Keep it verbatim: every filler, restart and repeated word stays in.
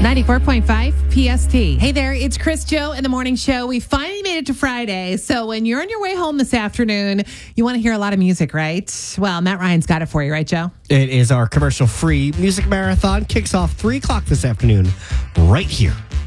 ninety-four point five P S T. Hey there, it's Chris Joe in the morning show. We finally made it to Friday. So when you're on your way home this afternoon, you want to hear a lot of music, right? Well, Matt Ryan's got it for you, right, Joe? It is our commercial-free music marathon. Kicks off three o'clock this afternoon right here